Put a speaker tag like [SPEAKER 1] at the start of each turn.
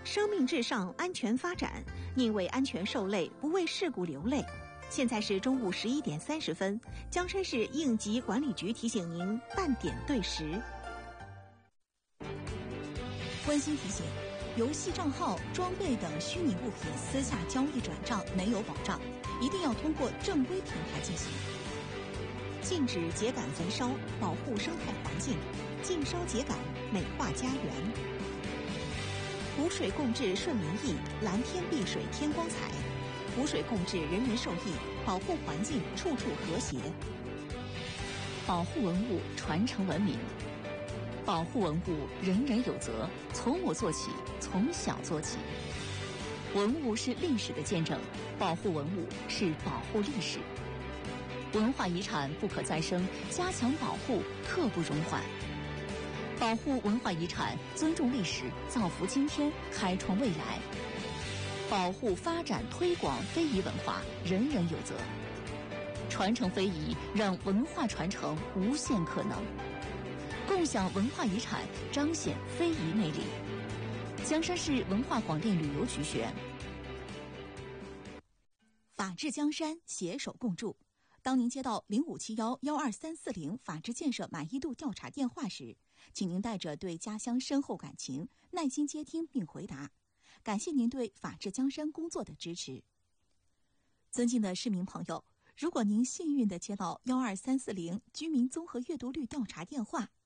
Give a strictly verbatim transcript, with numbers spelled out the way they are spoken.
[SPEAKER 1] 生命至上，安全发展，宁为安全受累，不为事故流泪。现在是中午十一点三十分，江山市应急管理局提醒您半点对时。温馨提醒：游戏账号、装备等虚拟物品私下交易转账没有保障，一定要通过正规平台进行。禁止秸秆焚烧，保护生态环境；禁烧秸秆，美化家园。湖水共治顺民意，蓝天碧水天光彩。湖水共治，人人受益，保护环境，处处和谐。
[SPEAKER 2] 保护文物，传承文明。保护文物，人人有责，从我做起，从小做起。文物是历史的见证，保护文物是保护历史。文化遗产不可再生，加强保护，刻不容缓。保护文化遗产，尊重历史，造福今天，开创未来。保护、发展、推广非遗文化，人人有责。传承非遗，让文化传承无限可能。共享文化遗产，彰显非遗魅力。江山市文化广电旅游局宣。
[SPEAKER 1] 法治江山，携手共筑。当您接到零五七幺幺二三四零法治建设满意度调查电话时，请您带着对家乡深厚感情，耐心接听并回答。感谢您对法治江山工作的支持。尊敬的市民朋友，如果您幸运地接到幺二三四零居民综合阅读率调查电话，